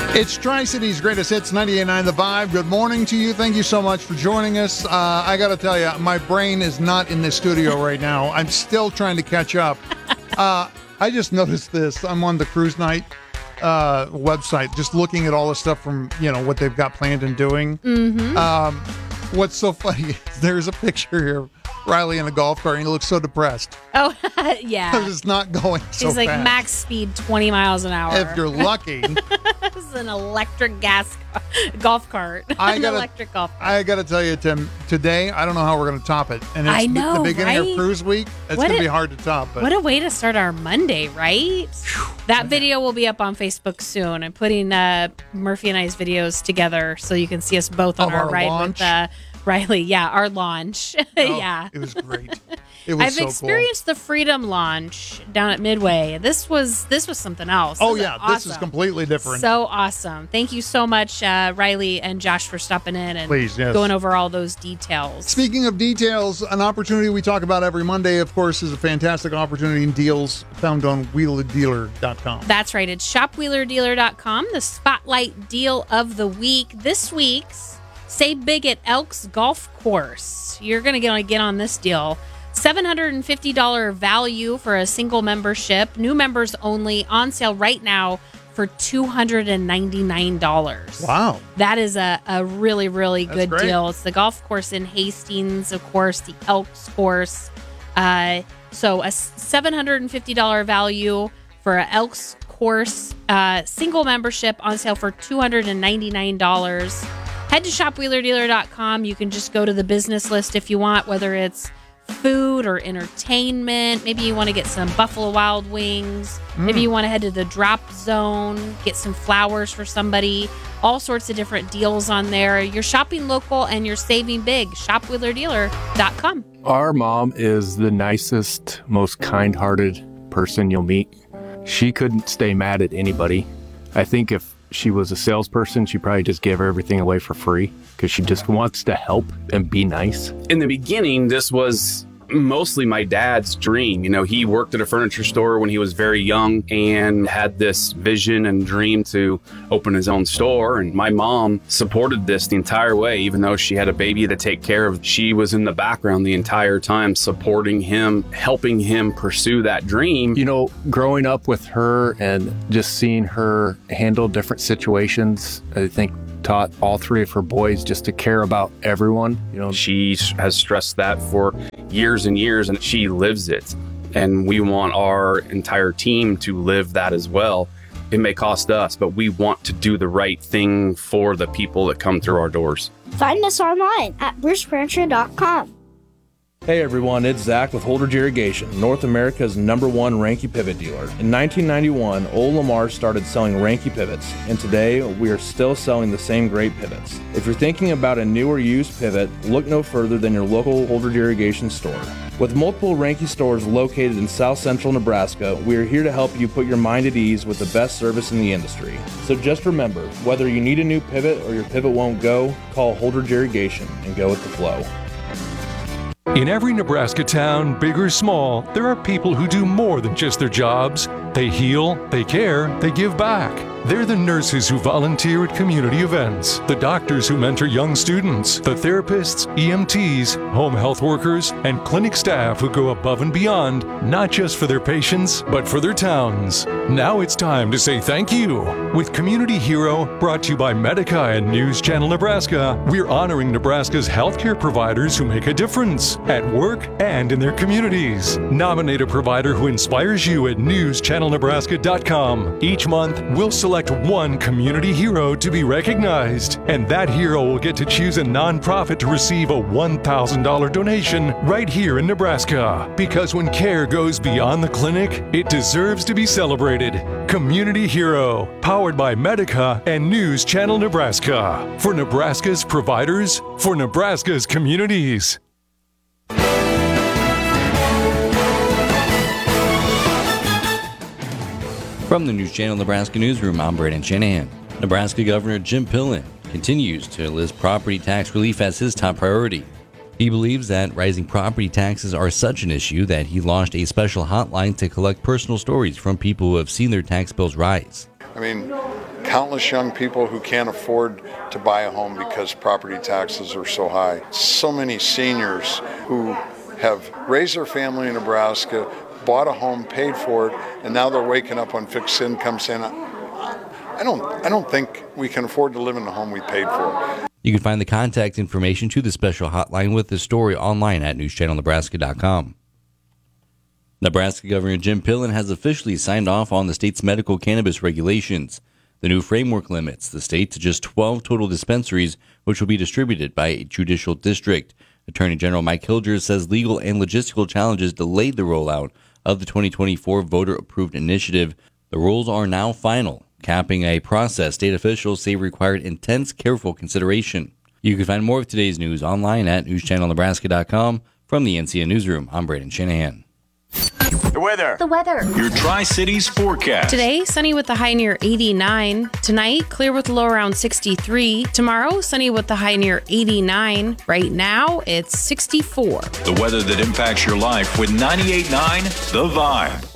It's Tri-City's Greatest Hits, 98.9 The Vibe. Good morning to you. Thank you so much for joining us. I got to tell you, my brain is not in the studio right now. I'm still trying to catch up. I just noticed this. I'm on the Cruise Night website, just looking at all the stuff from, what they've got planned and doing. Mm-hmm. What's so funny is there's a picture here, Riley in a golf cart, and he looks so depressed. Oh, yeah. Because it's not going so He's like fast. max speed 20 miles an hour. If you're lucky. This is an electric golf cart. Electric golf cart. I got to tell you, Tim, today, I don't know how we're going to top it. And it's I know, the beginning right? of Cruise Week. It's going to be hard to top. But what a way to start our Monday, right? That video will be up on Facebook soon. I'm putting Murphy and I's videos together so you can see us both on our ride launch. with Riley. Yeah, our launch. Yeah. It was great. It was I've experienced the Freedom launch down at Midway. This was something else. Oh, This is yeah. awesome. This is completely different. So awesome. Thank you so much, Riley and Josh, for stopping in and Yes. going over all those details. Speaking of details, an opportunity we talk about every Monday, of course, is a fantastic opportunity in deals found on wheelerdealer.com. That's right. It's shopwheelerdealer.com, the spotlight deal of the week. This week's Save Big at Elks Golf Course. You're going to get on this deal. $750 value for a single membership. New members only, on sale right now for $299. Wow. That is a really, really good great. deal. It's the golf course in Hastings, of course, the Elks course. So a $750 value for an Elks course, single membership on sale for $299. Head to shopwheelerdealer.com. You can just go to the business list if you want, whether it's food or entertainment. Maybe you want to get some Buffalo Wild Wings. Maybe you want to head to the Drop Zone, get some flowers for somebody. All sorts of different deals on there. You're shopping local and you're saving big. Shopwheelerdealer.com. Our mom is the nicest, most kind-hearted person you'll meet. She couldn't stay mad at anybody. I think if she was a salesperson, she'd probably just give everything away for free because she just wants to help and be nice. In the beginning, this was mostly my dad's dream. He worked at a furniture store when he was very young and had this vision and dream to open his own store. And my mom supported this the entire way, even though she had a baby to take care of. She was in the background the entire time, supporting him, helping him pursue that dream. Growing up with her and just seeing her handle different situations, I think taught all three of her boys just to care about everyone. She has stressed that for years and years, and she lives it. And we want our entire team to live that as well. It may cost us, but we want to do the right thing for the people that come through our doors. Find us online at brucefurniture.com. Hey everyone, it's Zach with Holdridge Irrigation, North America's #1 Ranke pivot dealer. In 1991, Old Lamar started selling Ranke pivots, and today we are still selling the same great pivots. If you're thinking about a new or used pivot, look no further than your local Holdridge Irrigation store. With multiple Ranke stores located in South Central Nebraska, we are here to help you put your mind at ease with the best service in the industry. So just remember, whether you need a new pivot or your pivot won't go, call Holdridge Irrigation and go with the flow. In every Nebraska town, big or small, there are people who do more than just their jobs. They heal, they care, they give back. They're the nurses who volunteer at community events, the doctors who mentor young students, the therapists, EMTs, home health workers, and clinic staff who go above and beyond, not just for their patients, but for their towns. Now it's time to say thank you. With Community Hero, brought to you by Medica and News Channel Nebraska, we're honoring Nebraska's healthcare providers who make a difference at work and in their communities. Nominate a provider who inspires you at newschannelnebraska.com. Each month, we'll select one community hero to be recognized, and that hero will get to choose a nonprofit to receive a $1,000 donation right here in Nebraska. Because when care goes beyond the clinic, it deserves to be celebrated. Community Hero, powered by Medica and News Channel Nebraska. For Nebraska's providers, for Nebraska's communities. From the News Channel Nebraska Newsroom, I'm Brandon Shanahan. Nebraska Governor Jim Pillen continues to list property tax relief as his top priority. He believes that rising property taxes are such an issue that he launched a special hotline to collect personal stories from people who have seen their tax bills rise. I mean, countless young people who can't afford to buy a home because property taxes are so high. So many seniors who have raised their family in Nebraska, bought a home, paid for it, and now they're waking up on fixed income saying, I don't think we can afford to live in the home we paid for. You can find the contact information to the special hotline with the story online at newschannelnebraska.com. Nebraska Governor Jim Pillen has officially signed off on the state's medical cannabis regulations. The new framework limits the state to just 12 total dispensaries, which will be distributed by a judicial district. Attorney General Mike Hilgers says legal and logistical challenges delayed the rollout of the 2024 voter-approved initiative. The rules are now final, capping a process state officials say required intense, careful consideration. You can find more of today's news online at newschannelnebraska.com. From the NCN Newsroom, I'm Braden Shanahan. The weather. Your Tri-Cities forecast. Today, sunny with the high near 89. Tonight, clear with the low around 63. Tomorrow, sunny with the high near 89. Right now, it's 64. The weather that impacts your life with 98.9 The Vibe.